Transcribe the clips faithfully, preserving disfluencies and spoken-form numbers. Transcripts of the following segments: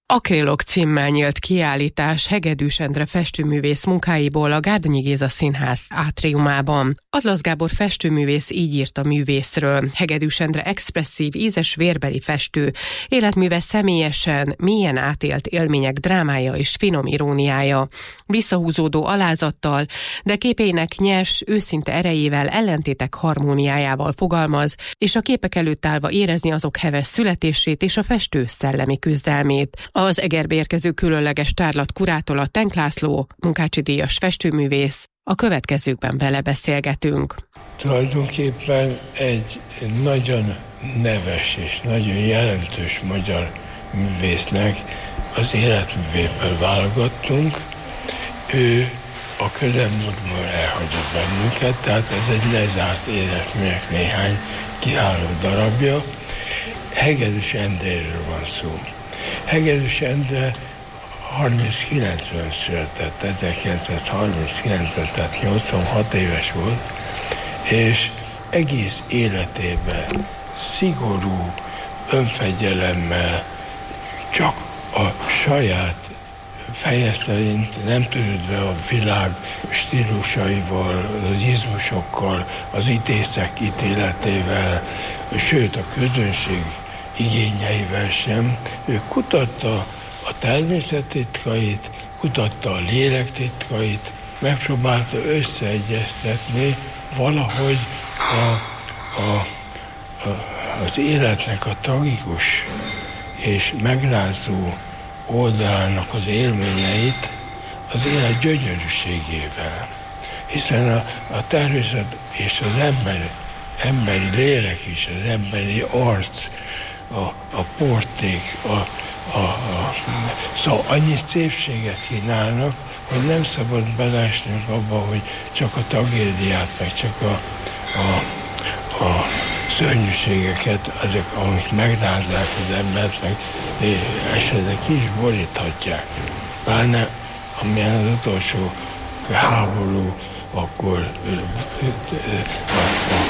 Akrilok címmel nyílt kiállítás Hegedűs Endre festőművész munkáiból a Gárdonyi Géza Színház átriumában. Atlasz Gábor festőművész így írt a művészről: Hegedűs Endre expresszív, ízes, vérbeli festő, életműve személyesen, mélyen átélt élmények drámája és finom iróniája. Visszahúzódó alázattal, de képeinek nyers, őszinte erejével, ellentétek harmóniájával fogalmaz, és a képek előtt állva érezni azok heves születését és a festő szellemi küzdelmét. Az Egerbe érkező különleges tárlat kurátora Tenk László, Munkácsi díjas festőművész. A következőkben vele beszélgetünk. Tulajdonképpen egy nagyon neves és nagyon jelentős magyar művésznek az életművéből válogattunk. Ő a közelmúltban elhagyott bennünket, tehát ez egy lezárt életműnek néhány kiváló darabja. Hegedűs Endréről van szó. Hegedűs Endre harminckilencben született, ezerkilencszázharminckilencben, tehát nyolcvanhat éves volt, és egész életében szigorú önfegyelemmel csak a saját feje szerint, nem törődve a világ stílusaival, az izmusokkal, az ítészek ítéletével, sőt a közönség igényeivel sem. Ő kutatta a természet titkait, kutatta a lélek titkait, megpróbálta összeegyeztetni valahogy a, a, a, az életnek a tragikus és megrázó oldalának az élményeit az élet gyönyörűségével. Hiszen a, a természet és az ember, emberi lélek is, az emberi arc, a, a porték, a, a, a, szóval annyi szépséget kínálnak, hogy nem szabad beleesnünk abba, hogy csak a tragédiát, meg csak a, a, a szörnyűségeket, azok, amik megrázzák az embert, meg esetleg ki is boríthatják. Pláne, amilyen az utolsó háború, akkor a, a,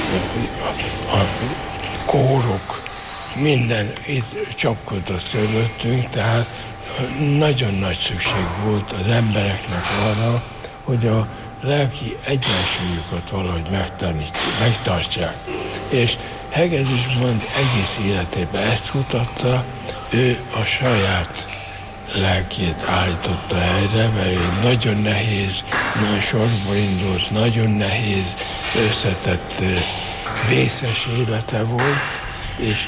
a, a, a kórok, minden itt csapkodott körülöttünk, tehát nagyon nagy szükség volt az embereknek arra, hogy a lelki egyensúlyukat valahogy megtartsák. És Hegedűs mond egész életében ezt mutatta, ő a saját lelkét állította helyre, mert ő nagyon nehéz, nagyon sorból indult, nagyon nehéz, összetett, vészes élete volt, és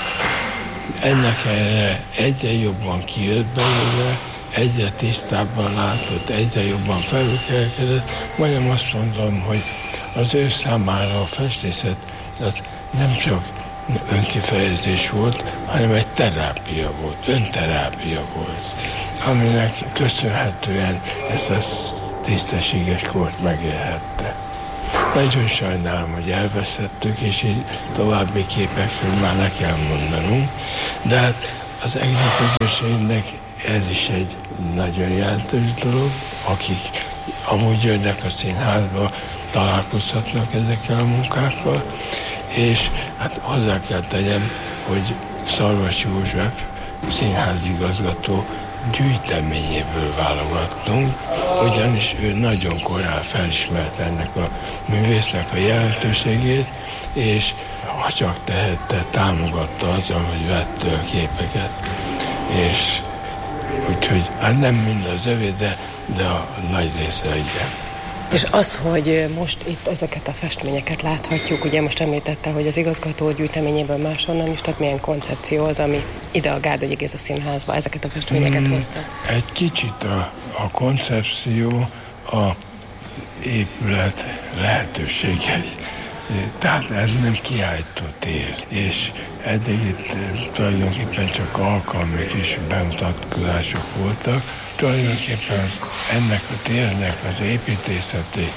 ennek erre egyre jobban kijött belőle, egyre tisztábban látott, egyre jobban felülkerekedett. Majdnem azt mondom, hogy az ő számára a festészet az nem csak önkifejezés volt, hanem egy terápia volt, önterápia volt, aminek köszönhetően ezt a tisztességes kort megélhette. Nagyon sajnálom, hogy elvesztettük, és így további képekről már ne kell mondanunk, de hát az egész közösségnek ez is egy nagyon jelentős dolog, akik amúgy jönnek a színházba, találkozhatnak ezekkel a munkákkal, és hát hozzá kell tegyem, hogy Szarvas József színházigazgató gyűjteményéből válogattunk, ugyanis ő nagyon korán felismerte ennek a művésznek a jelentőségét, és ha csak tehette, támogatta azzal, hogy vette a képeket. És úgyhogy hát nem mind az övé, de, de a nagy része igen. És az, hogy most itt ezeket a festményeket láthatjuk, ugye most említette, hogy az igazgató gyűjteményéből máshonnan is, tehát milyen koncepció az, ami ide a Gárdonyi Géza Színházba ezeket a festményeket hozta? Hmm, egy kicsit a, a koncepció a épület lehetőségei. Tehát ez nem kiállító tér, és eddig itt tulajdonképpen csak alkalmi kis bemutatkozások voltak. Tulajdonképpen az, ennek a térnek az építészeti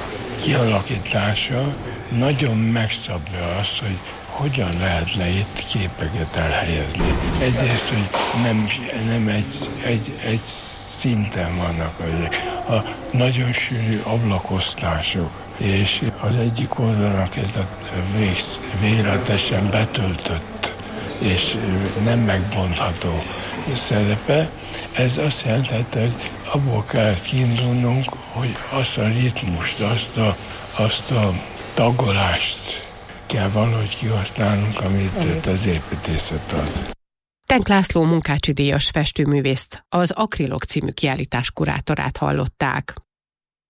kialakítása nagyon megszabja azt, hogy hogyan lehetne itt képeket elhelyezni. Egyrészt, hogy nem, nem egy, egy, egy szinten vannak a, a nagyon sűrű ablakosztások, és az egyik oldalnak ez a véletesen betöltött és nem megbontható szerepe. Ez azt jelentette, hogy abból kellett kiindulnunk, hogy azt a ritmust, azt a, azt a tagolást kell valahogy kihasználnunk, amit az építészet ad. Tenk László munkácsi díjas festőművészt, az Akrilok című kiállítás kurátorát hallották.